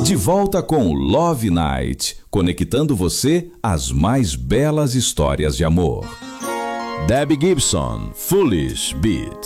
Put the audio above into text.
De volta com Love Night, conectando você às mais belas histórias de amor. Debbie Gibson, Foolish Beat.